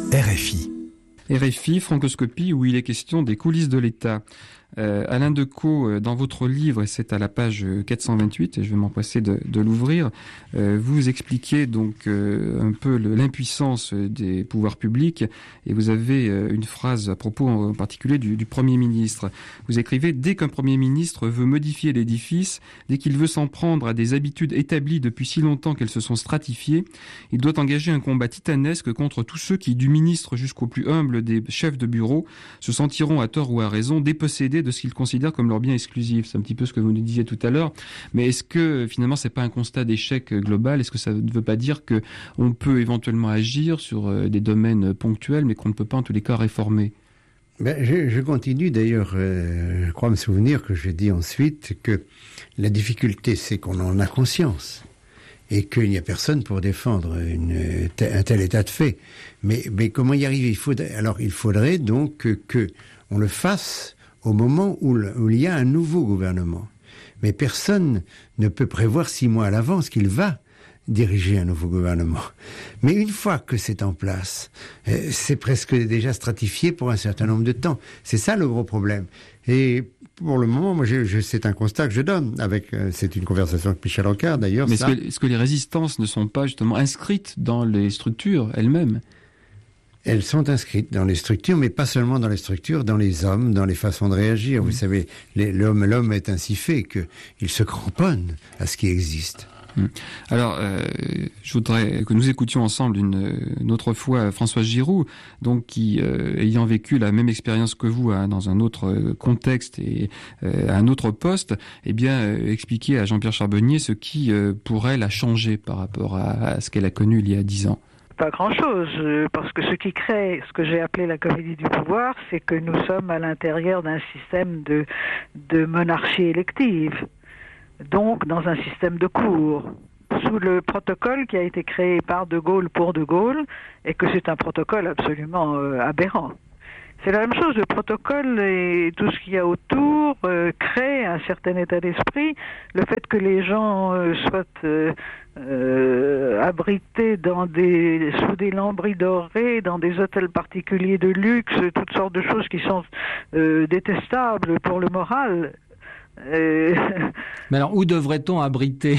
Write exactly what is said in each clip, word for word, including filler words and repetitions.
R F I. R F I, Francoscopie, où il est question des coulisses de l'État. Euh, Alain Decaux, dans votre livre, et c'est à la page quatre cent vingt-huit, et je vais m'empresser de, de l'ouvrir, euh, vous expliquez donc euh, un peu le, l'impuissance des pouvoirs publics, et vous avez euh, une phrase à propos en particulier du, du Premier ministre. Vous écrivez « Dès qu'un Premier ministre veut modifier l'édifice, dès qu'il veut s'en prendre à des habitudes établies depuis si longtemps qu'elles se sont stratifiées, il doit engager un combat titanesque contre tous ceux qui, du ministre jusqu'au plus humble des chefs de bureau, se sentiront à tort ou à raison dépossédés de ce qu'ils considèrent comme leur bien exclusif. » C'est un petit peu ce que vous nous disiez tout à l'heure. Mais est-ce que finalement c'est pas un constat d'échec global ? Est-ce que ça ne veut pas dire que on peut éventuellement agir sur euh, des domaines ponctuels, mais qu'on ne peut pas en tous les cas réformer ? Ben, je, je continue d'ailleurs, euh, je crois me souvenir que j'ai dit ensuite que la difficulté c'est qu'on en a conscience et qu'il n'y a personne pour défendre une, un tel état de fait. Mais, mais comment y arriver ? Il faudrait, alors il faudrait donc que, que on le fasse au moment où, le, où il y a un nouveau gouvernement. Mais personne ne peut prévoir six mois à l'avance qu'il va diriger un nouveau gouvernement. Mais une fois que c'est en place, euh, c'est presque déjà stratifié pour un certain nombre de temps. C'est ça le gros problème. Et pour le moment, moi, je, je, c'est un constat que je donne. Avec, euh, c'est une conversation avec Michel Rocard, d'ailleurs. Mais ça. Est-ce, que, est-ce que les résistances ne sont pas justement inscrites dans les structures elles-mêmes ? Elles sont inscrites dans les structures, mais pas seulement dans les structures, dans les hommes, dans les façons de réagir. Mmh. Vous savez, les, l'homme, l'homme est ainsi fait qu'il se cramponne à ce qui existe. Mmh. Alors, euh, je voudrais que nous écoutions ensemble une, une autre fois François Giroud, donc qui, euh, ayant vécu la même expérience que vous, hein, dans un autre contexte et euh, à un autre poste, eh bien, euh, expliquer à Jean-Pierre Charbonnier ce qui euh, pourrait la changer par rapport à, à ce qu'elle a connu il y a dix ans. Pas grand-chose, parce que ce qui crée ce que j'ai appelé la comédie du pouvoir, c'est que nous sommes à l'intérieur d'un système de, de monarchie élective, donc dans un système de cour, sous le protocole qui a été créé par De Gaulle pour De Gaulle, et que c'est un protocole absolument euh, aberrant. C'est la même chose, le protocole et tout ce qu'il y a autour euh, crée un certain état d'esprit. Le fait que les gens euh, soient euh, euh, abrités dans des, sous des lambris dorés, dans des hôtels particuliers de luxe, toutes sortes de choses qui sont euh, détestables pour le moral. Euh... Mais alors, où devrait-on abriter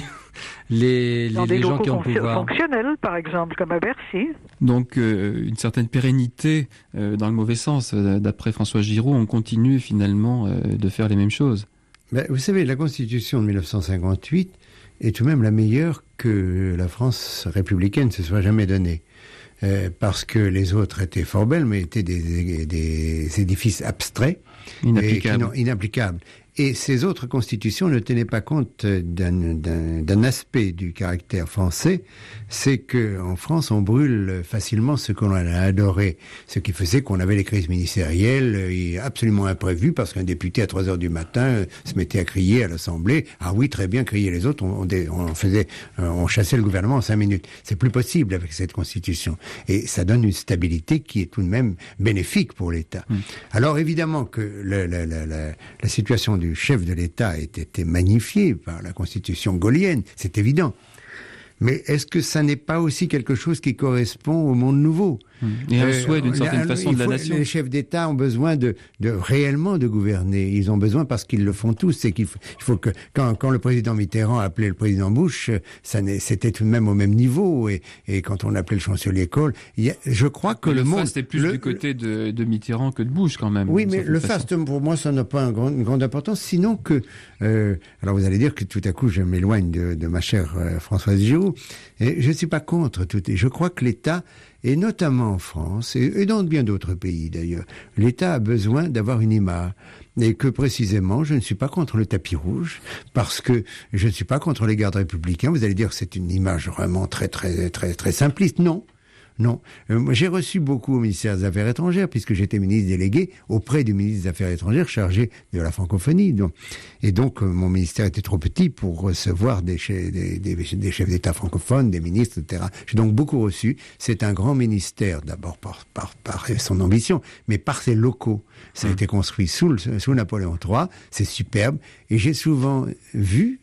les, dans les, des les gens locaux qui ont le pouvoir ? fonctionnels, par exemple, comme à Bercy. Donc, euh, une certaine pérennité, euh, dans le mauvais sens. D'après François Giroud, on continue finalement euh, de faire les mêmes choses. Ben, vous savez, la Constitution de dix-neuf cent cinquante-huit est tout de même la meilleure que la France républicaine se soit jamais donnée. Euh, parce que les autres étaient fort belles, mais étaient des, des, des édifices abstraits, inapplicables. Et inapplicables. Et ces autres constitutions ne tenaient pas compte d'un, d'un, d'un aspect du caractère français, c'est que en France on brûle facilement ce qu'on a adoré, ce qui faisait qu'on avait les crises ministérielles et absolument imprévues parce qu'un député à trois heures du matin se mettait à crier à l'Assemblée. Ah oui, très bien, crier les autres, on, on faisait, on chassait le gouvernement en cinq minutes. C'est plus possible avec cette constitution et ça donne une stabilité qui est tout de même bénéfique pour l'État. Mmh. Alors évidemment que le, la, la, la, la situation du le chef de l'État a été magnifié par la constitution gaullienne, c'est évident. Mais est-ce que ça n'est pas aussi quelque chose qui correspond au monde nouveau ? Et un euh, souhait d'une certaine là, façon de la faut, nation. Les chefs d'État ont besoin de, de réellement de gouverner. Ils ont besoin parce qu'ils le font tous. C'est qu'il faut, il faut que quand, quand le président Mitterrand appelait le président Bush, ça c'était tout de même au même niveau. Et, et quand on appelait le chancelier Kohl, il y a, je crois que mais le, le monde c'était plus le, du côté de, de Mitterrand que de Bush quand même. Oui, mais le faste pour moi ça n'a pas un grand, une grande importance. Sinon que, euh, alors vous allez dire que tout à coup je m'éloigne de, de ma chère euh, Françoise Giroud. Et je ne suis pas contre tout. Et je crois que l'État, et notamment en France, et, et dans bien d'autres pays d'ailleurs, l'État a besoin d'avoir une image. Et que précisément, je ne suis pas contre le tapis rouge, parce que je ne suis pas contre les gardes républicains. Vous allez dire que c'est une image vraiment très, très, très, très simpliste. Non. Non. Euh, j'ai reçu beaucoup au ministère des Affaires étrangères, puisque j'étais ministre délégué auprès du ministre des Affaires étrangères chargé de la francophonie. Donc, et donc, euh, mon ministère était trop petit pour recevoir des, chefs, des, des, des chefs d'État francophones, des ministres, et cetera. J'ai donc beaucoup reçu. C'est un grand ministère, d'abord par, par, par son ambition, mais par ses locaux. Ça a mmh. été construit sous, le, sous Napoléon trois. C'est superbe. Et j'ai souvent vu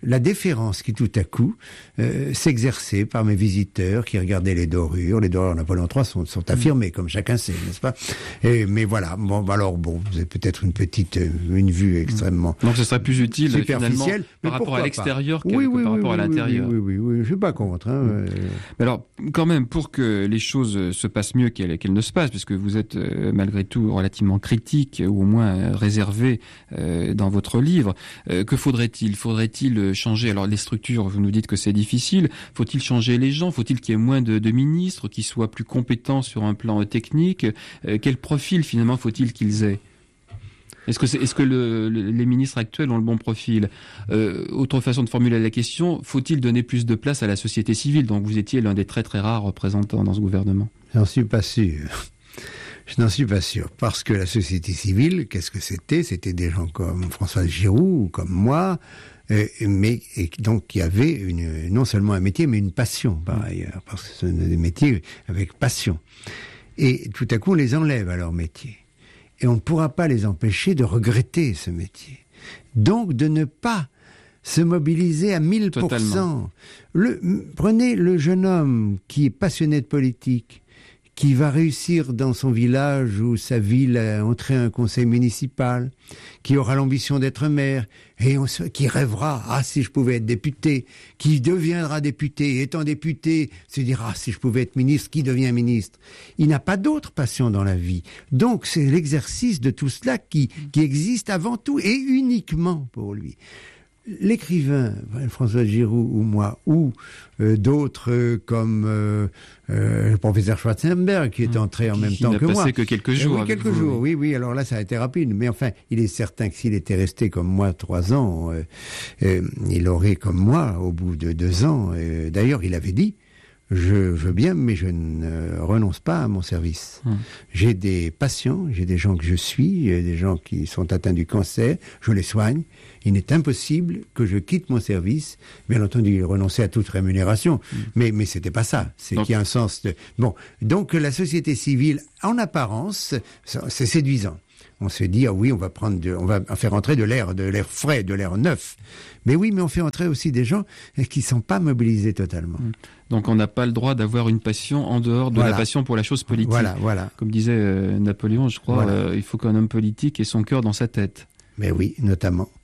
la déférence qui tout à coup euh, s'exerçait par mes visiteurs qui regardaient les dorures. Les dorures de Napoléon trois sont, sont affirmées, comme chacun sait, n'est-ce pas? Et, mais voilà, bon, alors bon, vous avez peut-être une petite, une vue extrêmement Donc ce serait plus utile finalement mais par rapport à l'extérieur que, oui, que oui, par oui, rapport oui, à l'intérieur. Oui, oui, oui, oui, je suis pas contre. Hein, euh... Mais alors, quand même, pour que les choses se passent mieux qu'elles qu'elles ne se passent, parce que vous êtes euh, malgré tout relativement critique, ou au moins euh, réservé euh, dans votre livre, euh, que faudrait-il? Faudrait-il changer, alors les structures, vous nous dites que c'est difficile, faut-il changer les gens? Faut-il qu'il y ait moins de, de ministres qui soient plus compétents sur un plan technique? euh, Quel profil finalement faut-il qu'ils aient? Est-ce que, c'est, est-ce que le, le, les ministres actuels ont le bon profil? euh, Autre façon de formuler la question, faut-il donner plus de place à la société civile? Donc vous étiez l'un des très très rares représentants dans ce gouvernement. J'en suis pas sûr. Je n'en suis pas sûr. Parce que la société civile, qu'est-ce que c'était? C'était des gens comme Françoise Giroud, ou comme moi, euh, mais et donc qui avaient une, non seulement un métier, mais une passion par ailleurs. Parce que ce sont des métiers avec passion. Et tout à coup, on les enlève à leur métier. Et on ne pourra pas les empêcher de regretter ce métier. Donc, de ne pas se mobiliser à mille pour cent. Le, prenez le jeune homme qui est passionné de politique, qui va réussir dans son village ou sa ville à entrer à un conseil municipal, qui aura l'ambition d'être maire, et on se, qui rêvera, ah si je pouvais être député, qui deviendra député, et étant député, se dira, ah si je pouvais être ministre, qui devient ministre. Il n'a pas d'autre passion dans la vie. Donc c'est l'exercice de tout cela qui, qui existe avant tout, et uniquement pour lui. L'écrivain, François Giroud ou moi, ou euh, d'autres euh, comme euh, euh, le professeur Schwarzenberg, qui est entré en qui, même qui temps que moi. Qui n'a passé que quelques jours. Euh, oui, quelques vous, jours, oui, oui. Alors là, ça a été rapide. Mais enfin, il est certain que s'il était resté comme moi trois ans, euh, euh, il aurait, comme moi, au bout de deux ans, euh, d'ailleurs, il avait dit, je, je veux bien, mais je ne renonce pas à mon service. Hum. J'ai des patients, j'ai des gens que je suis, j'ai des gens qui sont atteints du cancer, je les soigne. Il est impossible que je quitte mon service. Bien entendu, renoncer à toute rémunération. Mmh. Mais, mais c'était pas ça. C'est donc, qu'il y a un sens de... Bon. Donc, la société civile, en apparence, c'est séduisant. On se dit, ah oui, on va prendre de, on va faire entrer de l'air, de l'air frais, de l'air neuf. Mais oui, mais on fait entrer aussi des gens qui sont pas mobilisés totalement. Mmh. Donc, on n'a pas le droit d'avoir une passion en dehors de voilà. la passion pour la chose politique. Voilà, voilà. Comme disait euh, Napoléon, je crois, voilà. euh, il faut qu'un homme politique ait son cœur dans sa tête. Mais oui, notamment.